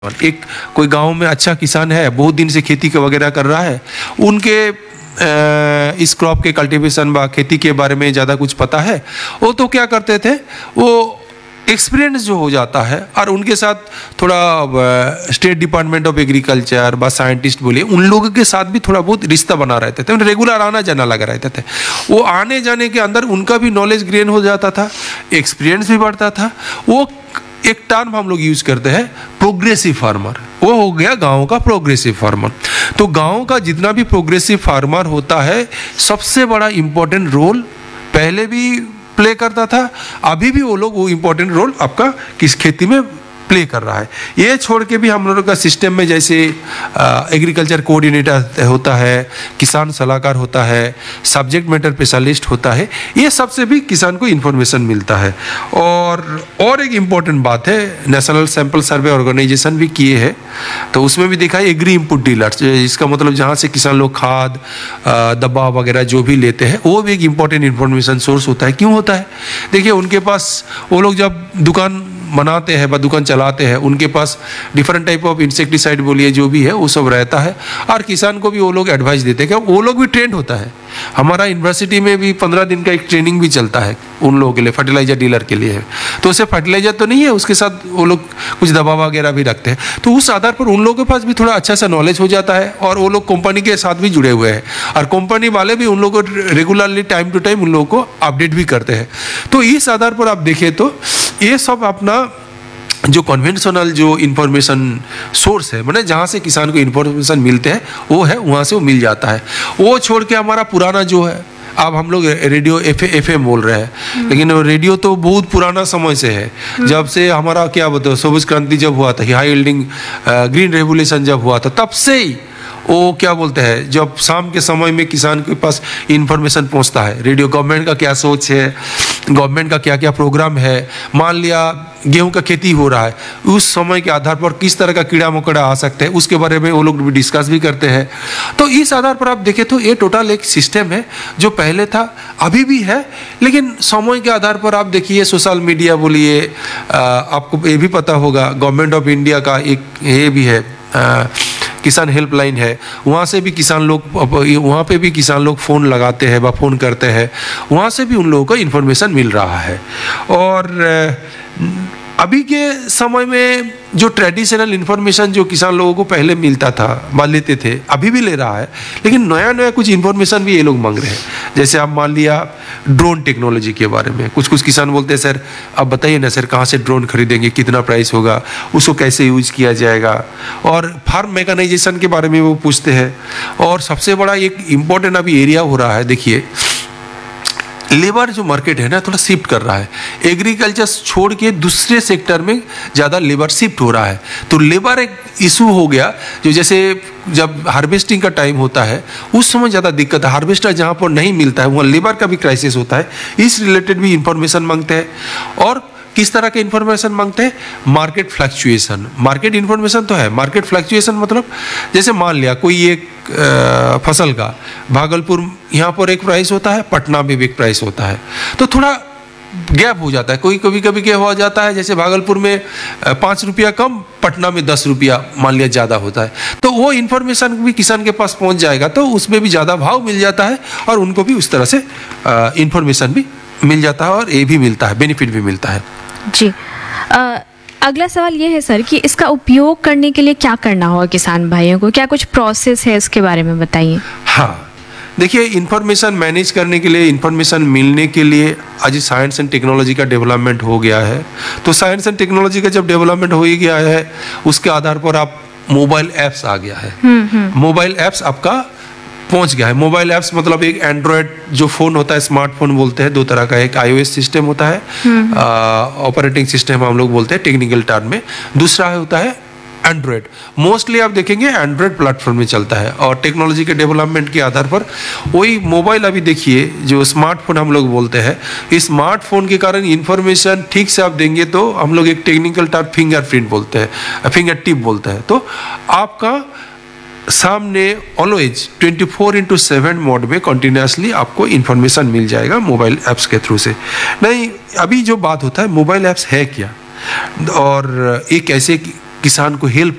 एक कोई गांव में अच्छा किसान है, बहुत दिन से खेती वगैरह कर रहा है, उनके इस क्रॉप के कल्टीवेशन व खेती के बारे में ज़्यादा कुछ पता है, वो तो क्या करते थे, वो एक्सपीरियंस जो हो जाता है और उनके साथ थोड़ा स्टेट डिपार्टमेंट ऑफ एग्रीकल्चर व साइंटिस्ट बोलिए, उन लोगों के साथ भी थोड़ा बहुत रिश्ता बना रहते थे, रेगुलर आना जाना लगा रहते थे। वो आने जाने के अंदर उनका भी नॉलेज गेन हो जाता था, एक्सपीरियंस भी बढ़ता था। वो एक टर्म हम लोग यूज करते हैं प्रोग्रेसिव फार्मर, वो हो गया गांव का प्रोग्रेसिव फार्मर। तो गांव का जितना भी प्रोग्रेसिव फार्मर होता है, सबसे बड़ा इंपॉर्टेंट रोल पहले भी प्ले करता था, अभी भी वो लोग वो इंपॉर्टेंट रोल आपका किस खेती में प्ले कर रहा है। ये छोड़ के भी हम लोगों का सिस्टम में जैसे एग्रीकल्चर कोऑर्डिनेटर होता है, किसान सलाहकार होता है, सब्जेक्ट मैटर स्पेशलिस्ट होता है, ये सबसे भी किसान को इन्फॉर्मेशन मिलता है। और एक इम्पॉर्टेंट बात है, नेशनल सैंपल सर्वे ऑर्गेनाइजेशन भी किए हैं, तो उसमें भी देखा है एग्री इनपुट डीलर्स, इसका मतलब जहाँ से किसान लोग खाद दवा वगैरह जो भी लेते हैं, वो भी एक इम्पॉर्टेंट इन्फॉर्मेशन सोर्स होता है। क्यों होता है? देखिए, उनके पास वो लोग जब दुकान बनाते हैं व दुकान चलाते हैं, उनके पास डिफरेंट टाइप ऑफ इंसेक्टिसाइड बोलिए जो भी है वो सब रहता है, और किसान को भी वो लोग एडवाइस देते हैं कि वो लोग भी ट्रेंड होता है। हमारा यूनिवर्सिटी में भी 15 दिन का एक ट्रेनिंग भी चलता है उन लोगों के लिए, फर्टिलाइजर डीलर के लिए है। तो उसे फर्टिलाइजर तो नहीं है, उसके साथ वो लोग कुछ दवा वगैरह भी रखते हैं, तो उस आधार पर उन लोगों के पास भी थोड़ा अच्छा सा नॉलेज हो जाता है, और वो लोग कंपनी के साथ भी जुड़े हुए हैं, और कंपनी वाले भी उन लोगों को रेगुलरली टाइम टू टाइम उन लोगों को अपडेट भी करते हैं। तो इस आधार पर आप देखें तो ये सब अपना जो कन्वेंशनल जो इंफॉर्मेशन सोर्स है, मतलब जहाँ से किसान को इंफॉर्मेशन मिलते हैं, वो है, वहाँ से वो मिल जाता है। वो छोड़ के हमारा पुराना जो है, अब हम लोग रेडियो FM बोल रहे हैं, लेकिन रेडियो तो बहुत पुराना समय से है। जब से हमारा क्या बोलते, सबुज क्रांति जब हुआ था, हाई यील्डिंग ग्रीन रेवोल्यूशन जब हुआ था, तब से ही वो क्या बोलते हैं, जब शाम के समय में किसान के पास इंफॉर्मेशन पहुंचता है, रेडियो गवर्नमेंट का क्या सोच है, गवर्नमेंट का क्या क्या प्रोग्राम है, मान लिया गेहूं का खेती हो रहा है, उस समय के आधार पर किस तरह का कीड़ा मकोड़ा आ सकते हैं, उसके बारे में वो लोग भी डिस्कस भी करते हैं। तो इस आधार पर आप देखें तो ये टोटल एक सिस्टम है जो पहले था, अभी भी है, लेकिन समय के आधार पर आप देखिए सोशल मीडिया बोलिए, आपको ये भी पता होगा गवर्नमेंट ऑफ इंडिया का एक ये भी है किसान हेल्पलाइन है, वहाँ से भी किसान लोग, वहाँ पे भी किसान लोग फ़ोन लगाते हैं व फ़ोन करते हैं, वहाँ से भी उन लोगों को इन्फॉर्मेशन मिल रहा है। और अभी के समय में जो ट्रेडिशनल इन्फॉर्मेशन जो किसान लोगों को पहले मिलता था, मान लेते थे, अभी भी ले रहा है, लेकिन नया नया कुछ इन्फॉर्मेशन भी ये लोग मांग रहे हैं। जैसे आप मान लिया ड्रोन टेक्नोलॉजी के बारे में, कुछ किसान बोलते हैं सर आप बताइए ना सर, कहाँ से ड्रोन खरीदेंगे, कितना प्राइस होगा, उसको कैसे यूज किया जाएगा, और फार्म मैकेनाइजेशन के बारे में वो पूछते हैं। और सबसे बड़ा एक इम्पोर्टेंट अभी एरिया हो रहा है, देखिए लेबर जो मार्केट है ना, थोड़ा शिफ्ट कर रहा है, एग्रीकल्चर छोड़ के दूसरे सेक्टर में ज़्यादा लेबर शिफ्ट हो रहा है। तो लेबर एक इशू हो गया, जो जैसे जब हार्वेस्टिंग का टाइम होता है उस समय ज़्यादा दिक्कत है, हार्वेस्टर जहाँ पर नहीं मिलता है वहाँ लेबर का भी क्राइसिस होता है, इस रिलेटेड भी इंफॉर्मेशन मांगते हैं। और किस तरह के इंफॉर्मेशन मांगते हैं? मार्केट फ्लक्चुएशन, मार्केट इंफॉर्मेशन तो है, मार्केट फ्लक्चुएशन मतलब जैसे मान लिया कोई एक फसल का भागलपुर यहाँ पर एक प्राइस होता है, पटना में भी एक प्राइस होता है, तो थोड़ा गैप हो जाता है। कोई कभी क्या हो जाता है, जैसे भागलपुर में 5 रुपया कम, पटना में 10 रुपया मान लिया ज़्यादा होता है, तो वो इन्फॉर्मेशन भी किसान के पास पहुँच जाएगा, तो उसमें भी ज़्यादा भाव मिल जाता है, और उनको भी उस तरह से इन्फॉर्मेशन भी मिल जाता है, और ये भी मिलता है, बेनिफिट भी मिलता है। जी, अगला सवाल ये है सर कि इसका उपयोग करने के लिए क्या करना होगा किसान भाइयों को, क्या कुछ प्रोसेस है, इसके बारे में बताइए। हाँ, देखिए इंफॉर्मेशन मैनेज करने के लिए, इंफॉर्मेशन मिलने के लिए आज साइंस एंड टेक्नोलॉजी का डेवलपमेंट हो गया है। तो साइंस एंड टेक्नोलॉजी का जब डेवलपमेंट हो ही गया है, उसके आधार पर आप मोबाइल ऐप्स आ गया है, मोबाइल ऐप्स आपका पहुंच गया है। मोबाइल ऐप्स मतलब एक एंड्रॉयड जो फ़ोन होता है, स्मार्टफोन बोलते हैं, दो तरह का, एक iOS सिस्टम होता है, ऑपरेटिंग सिस्टम हम लोग बोलते हैं टेक्निकल टर्म में, दूसरा होता है एंड्रॉयड। मोस्टली आप देखेंगे एंड्रॉयड प्लेटफॉर्म में चलता है, और टेक्नोलॉजी के डेवलपमेंट के आधार पर वही मोबाइल, अभी देखिए जो स्मार्टफोन हम लोग बोलते हैं, इस स्मार्टफोन के कारण इंफॉर्मेशन ठीक से आप देंगे तो हम लोग एक टेक्निकल टर्म फिंगरप्रिंट बोलते हैं, फिंगर टिप बोलते हैं, तो आपका सामने ऑलवेज 24/7 मोड में कंटिन्यूसली आपको इंफॉर्मेशन मिल जाएगा मोबाइल ऐप्स के थ्रू से। नहीं, अभी जो बात होता है मोबाइल ऐप्स है क्या, और ये कैसे किसान को हेल्प